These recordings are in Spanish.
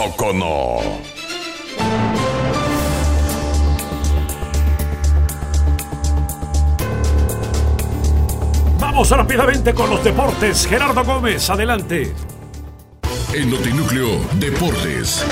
Ocono. Vamos rápidamente con los deportes. Gerardo Gómez, adelante. En Notinúcleo Deportes.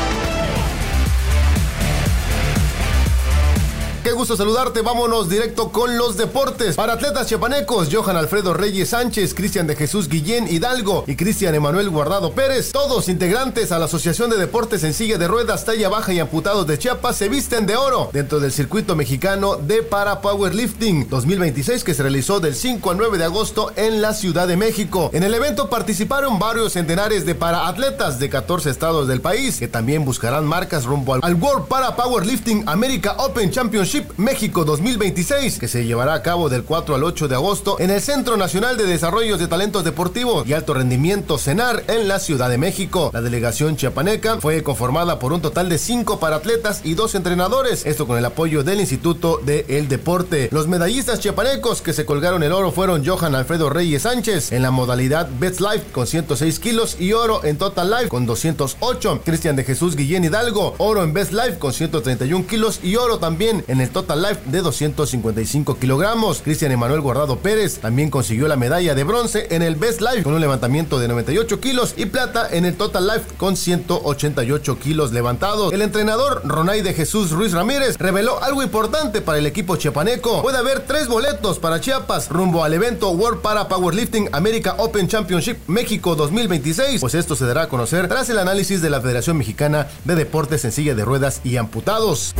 Qué gusto saludarte, vámonos directo con los deportes. Para atletas chiapanecos, Johan Alfredo Reyes Sánchez, Cristian de Jesús Guillén Hidalgo y Cristian Emanuel Guardado Pérez, todos integrantes a la Asociación de Deportes en Silla de Ruedas, Talla Baja y Amputados de Chiapas, se visten de oro dentro del circuito mexicano de para Powerlifting 2026 que se realizó del 5 al 9 de agosto en la Ciudad de México. En el evento participaron varios centenares de paraatletas de 14 estados del país que también buscarán marcas rumbo al World Para Powerlifting America Open Championship México 2026, que se llevará a cabo del 4 al 8 de agosto en el Centro Nacional de Desarrollo de Talentos Deportivos y Alto Rendimiento CENAR en la Ciudad de México. La delegación chiapaneca fue conformada por un total de 5 paratletas y 2 entrenadores, esto con el apoyo del Instituto del Deporte. Los medallistas chiapanecos que se colgaron el oro fueron Johan Alfredo Reyes Sánchez en la modalidad Best Life con 106 kilos y oro en Total Life con 208. Cristian de Jesús Guillén Hidalgo, oro en Best Life con 131 kilos y oro también en el Total Life de 255 kilogramos. Cristian Emanuel Guardado Pérez también consiguió la medalla de bronce en el Best Life con un levantamiento de 98 kilos y plata en el Total Life con 188 kilos levantados. El entrenador Ronay de Jesús Ruiz Ramírez reveló algo importante para el equipo chiapaneco. Puede haber 3 boletos para Chiapas rumbo al evento World Para Powerlifting America Open Championship México 2026, pues esto se dará a conocer tras el análisis de la Federación Mexicana de Deportes en Silla de Ruedas y Amputados.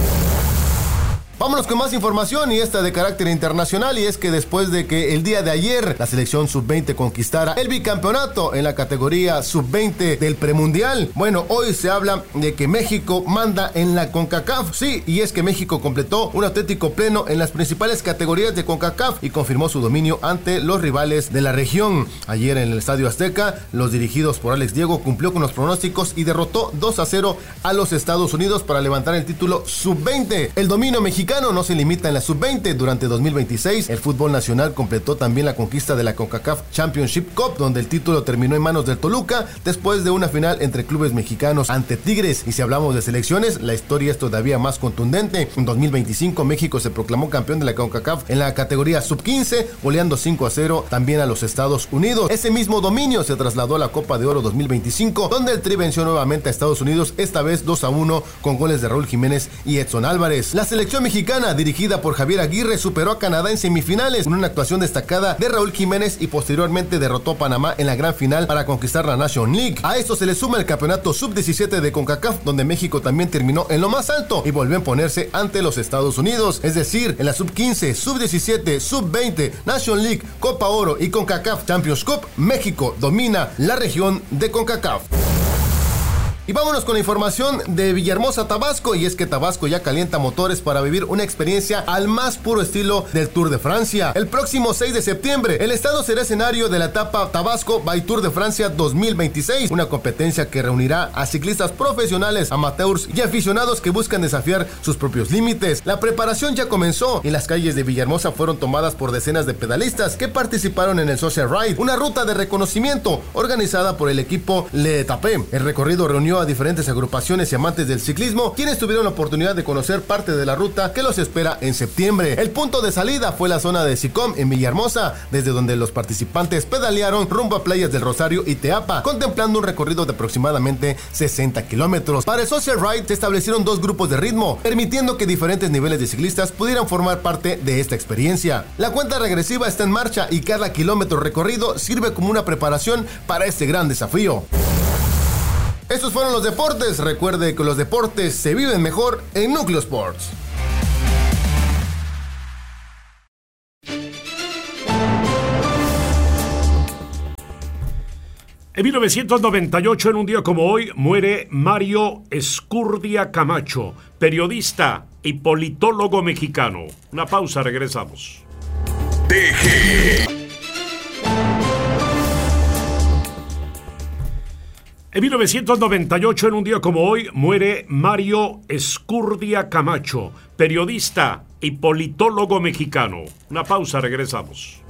Vámonos con más información y esta de carácter internacional, y es que después de que el día de ayer la selección sub-20 conquistara el bicampeonato en la categoría sub-20 del premundial, bueno, hoy se habla de que México manda en la CONCACAF. Sí, y es que México completó un auténtico pleno en las principales categorías de CONCACAF y confirmó su dominio ante los rivales de la región. Ayer en el Estadio Azteca, los dirigidos por Alex Diego cumplió con los pronósticos y derrotó 2-0 a los Estados Unidos para levantar el título sub-20. El dominio mexicano no se limita en la sub-20. Durante 2026, el fútbol nacional completó también la conquista de la CONCACAF Championship Cup, donde el título terminó en manos del Toluca después de una final entre clubes mexicanos ante Tigres. Y si hablamos de selecciones, la historia es todavía más contundente. En 2025, México se proclamó campeón de la CONCACAF en la categoría sub-15, goleando 5-0 también a los Estados Unidos. Ese mismo dominio se trasladó a la Copa de Oro 2025, donde el Tri venció nuevamente a Estados Unidos, esta vez 2-1 con goles de Raúl Jiménez y Edson Álvarez. La selección mexicana, dirigida por Javier Aguirre, superó a Canadá en semifinales con una actuación destacada de Raúl Jiménez y posteriormente derrotó a Panamá en la gran final para conquistar la Nation League. A esto se le suma el campeonato sub-17 de CONCACAF, donde México también terminó en lo más alto y volvió a imponerse ante los Estados Unidos. Es decir, en la sub-15, sub-17, sub-20, Nation League, Copa Oro y CONCACAF Champions Cup, México domina la región de CONCACAF. Y vámonos con la información de Villahermosa, Tabasco, y es que Tabasco ya calienta motores para vivir una experiencia al más puro estilo del Tour de Francia. El próximo 6 de septiembre, el estado será escenario de la etapa Tabasco by Tour de Francia 2026, una competencia que reunirá a ciclistas profesionales, amateurs y aficionados que buscan desafiar sus propios límites. La preparación ya comenzó y las calles de Villahermosa fueron tomadas por decenas de pedalistas que participaron en el Social Ride, una ruta de reconocimiento organizada por el equipo Le Tapé. El recorrido reunió a diferentes agrupaciones y amantes del ciclismo, quienes tuvieron la oportunidad de conocer parte de la ruta que los espera en septiembre. El punto de salida fue la zona de Sicom en Villahermosa, desde donde los participantes pedalearon rumbo a Playas del Rosario y Teapa, contemplando un recorrido de aproximadamente 60 kilómetros. Para el Social Ride se establecieron 2 grupos de ritmo, permitiendo que diferentes niveles de ciclistas pudieran formar parte de esta experiencia. La cuenta regresiva está en marcha y cada kilómetro recorrido sirve como una preparación para este gran desafío. Estos fueron los deportes. Recuerde que los deportes se viven mejor en Núcleo Sports. En 1998, en un día como hoy, muere Mario Escurdia Camacho, periodista y politólogo mexicano. Una pausa, regresamos. En 1998, en un día como hoy, muere Mario Escurdia Camacho, periodista y politólogo mexicano. Una pausa, regresamos.